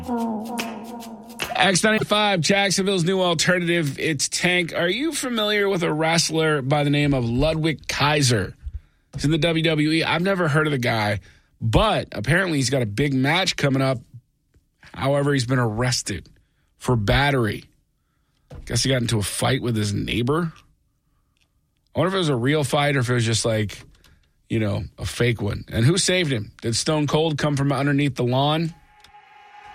X95, Jacksonville's new alternative. It's Tank. Are you familiar with a wrestler by the name of Ludwig Kaiser? He's in the WWE. I've never heard of the guy, but apparently he's got a big match coming up. However, he's been arrested for battery. Guess he got into a fight with his neighbor. I wonder if it was a real fight or if it was just like, a fake one. And who saved him? Did Stone Cold come from underneath the lawn?